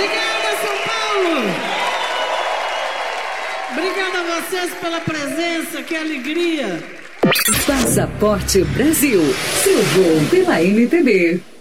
Obrigada, São Paulo! Obrigada a vocês pela presença, que alegria! Passaporte Brasil, seu voo pela MPB.